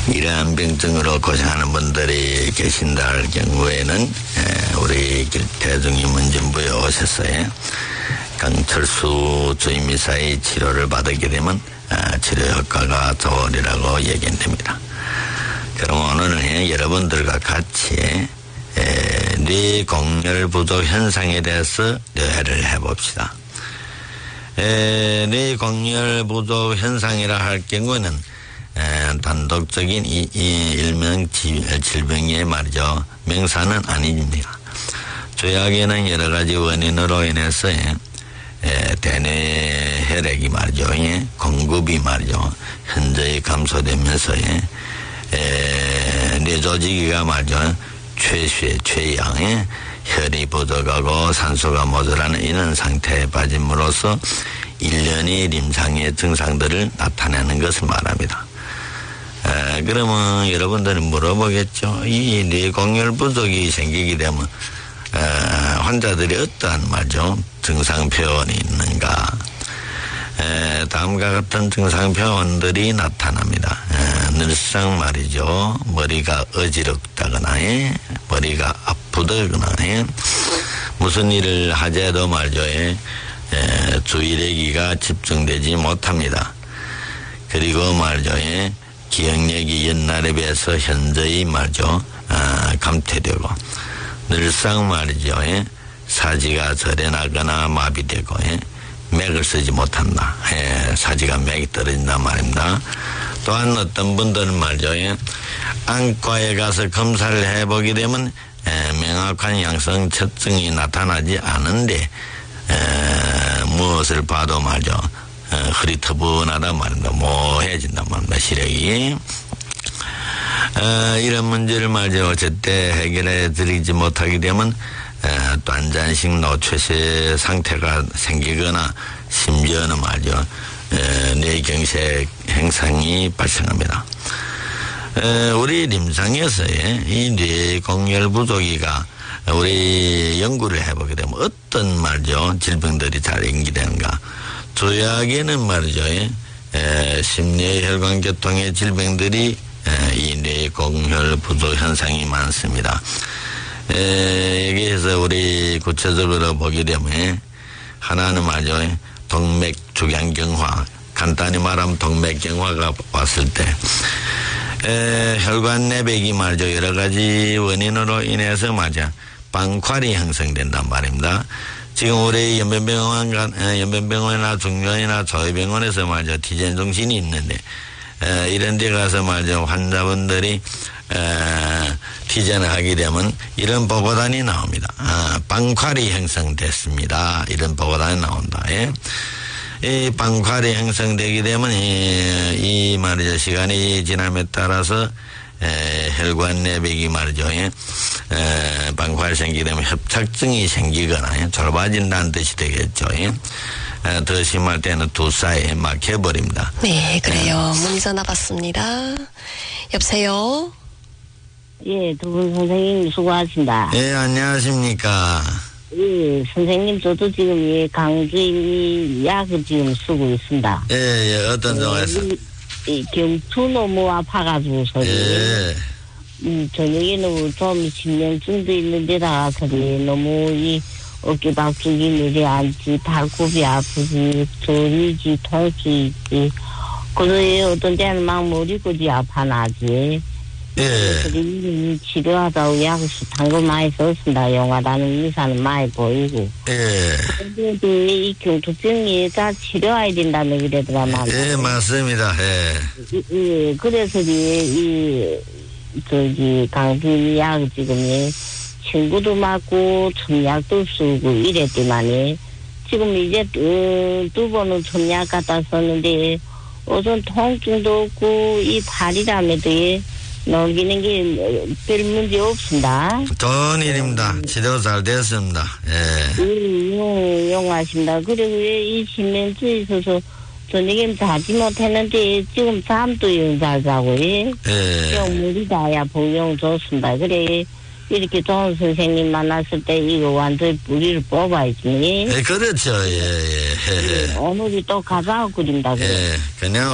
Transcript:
이러한 병증으로 고생하는 분들이 계신다 할 경우에는 우리 대중임원진부에 오셔서 강철수 주임이사의 치료를 받게 되면 치료 효과가 좋으리라고 얘기됩니다. 그럼 오늘은 여러분들과 같이 뇌공열 부족 현상에 대해서 뇌를 해봅시다. 뇌공열 부족 현상이라 할 경우는 단독적인 일명 질병의 말이죠. 명사는 아닙니다. 조약에는 여러 가지 원인으로 인해서 대뇌 혈액이 말이죠. 공급이 말이죠. 현저히 감소되면서 뇌 조직이가 말이죠. 최양 혈이 부족하고 산소가 모자라는 이런 상태에 빠짐으로써 일련의 임상의 증상들을 나타내는 것을 말합니다. 그러면 여러분들은 물어보겠죠. 이 뇌공열 부족이 생기게 되면 환자들이 어떠한 말이죠. 증상 표현이 있는가. 다음과 같은 증상 표현들이 나타납니다. 늘상 말이죠. 머리가 어지럽다거나 머리가 아프다거나 무슨 일을 하자도 말이죠. 주의력이 집중되지 못합니다. 그리고 말이죠. 기억력이 옛날에 비해서 현저히 말이죠. 감퇴되고 늘상 말이죠. 사지가 절해나거나 마비되고 맥을 쓰지 못한다. 사지가 맥이 떨어진단 말입니다. 또한 어떤 분들은 말이죠. 안과에 가서 검사를 해보게 되면 명확한 양성체증이 나타나지 않은데 무엇을 봐도 말이죠. 흐릿터분하단 말입니다. 모해진단 말입니다. 시력이. 이런 문제를 말이죠. 제때 해결해 드리지 못하게 되면 단전식 노출의 상태가 생기거나 심지어는 말이죠. 뇌경색 현상이 발생합니다. 우리 임상에서의 이 뇌공열 부족이가 우리 연구를 해보게 되면 어떤 말이죠. 질병들이 잘 연기되는가. 조약에는 말이죠. 심뇌혈관계통의 질병들이 이 뇌공열 부족 현상이 많습니다. 여기에서 우리 구체적으로 보게 되면 하나는 말이죠. 동맥축양경화. 간단히 말하면 동맥경화가 왔을 때 혈관 내벽이 말이죠. 여러 가지 원인으로 인해서 말이죠. 방활이 형성된단 말입니다. 지금 우리 연변병원이나 중견이나 조회병원에서 말이죠. 티젠 중심이 있는데 이런 데 가서 말이죠. 환자분들이 티젠을 하게 되면 이런 보고단이 나옵니다. 방활이 형성됐습니다. 이런 보고단이 나온다. 이 방활이 형성되게 되면 이 말이죠. 시간이 지남에 따라서 혈관 내벽이 말이죠. 방활이 생기게 되면 협착증이 생기거나 좁아진다는 뜻이 되겠죠. 더 심할 때는 두 사이에 막혀버립니다. 네, 그래요. 문의 전화 받습니다. 여보세요? 예, 두 분 선생님 수고하신다. 예, 안녕하십니까. 예, 선생님 저도 지금 강주인 약을 지금 쓰고 있습니다. 예, 어떤 종에서? 경추 너무 아파가지고서. 예. 저녁에는 좀 신경증도 있는데다가 너무 이 어깨 박죽이 내려앉지, 발굽이 아프지, 저리지, 통수있지, 그래서 어떤 때는 막 머리끝이 아파나지. 예. 그래서 치료하다고 약을 단거 많이 썼습니다. 영화라는 의사는 많이 보이고. 예. 근데 이 경투증이 다 치료해야 된다는 그러더라 말이야. 예, 맞습니다. 예. 예, 그래서 강빈 약 지금 친구도 맞고 첨약도 쓰고 이랬더만이 지금 이제 두 번은 첨약 갖다 썼는데 어떤 통증도 없고 이 발이라면도 넘기는 게 별 문제 없습니다. 좋은 일입니다. 치료 잘 됐습니다. 예. 용하십니다. 그리고 이 신명증이 있어서 저녁엔 자지 못했는데 지금 잠도 잘 자고 예. 머리 다야 보용 좋습니다. 그래 이렇게 좋은 선생님 만났을 때 이거 완전히 뿌리를 뽑아야지. 예, 그렇죠. 예. 오늘이 또 가자고 그린다고. 예, 그냥